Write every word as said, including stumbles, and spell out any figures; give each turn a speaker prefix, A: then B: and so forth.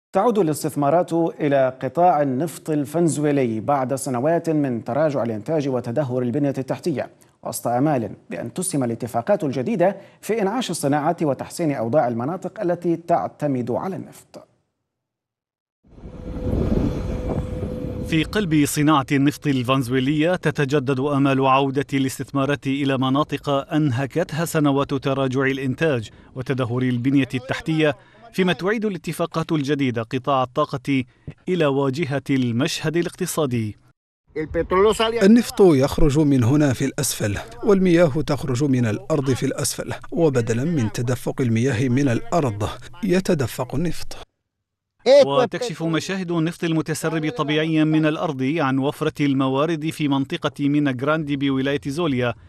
A: تعود الاستثمارات إلى قطاع النفط الفنزويلي بعد سنوات من تراجع الإنتاج وتدهور البنية التحتية، وسط آمال بأن تسهم الاتفاقات الجديدة في إنعاش الصناعة وتحسين أوضاع المناطق التي تعتمد على النفط.
B: في قلب صناعة النفط الفنزويلية تتجدد آمال عودة الاستثمارات إلى مناطق أنهكتها سنوات تراجع الإنتاج وتدهور البنية التحتية، فيما تعيد الاتفاقات الجديدة قطاع الطاقة إلى واجهة المشهد الاقتصادي.
C: النفط يخرج من هنا في الأسفل، والمياه تخرج من الأرض في الأسفل، وبدلا من تدفق المياه من الأرض يتدفق النفط.
B: وتكشف مشاهد النفط المتسرب طبيعيا من الأرض عن وفرة الموارد في منطقة مينا جراندي بولاية زوليا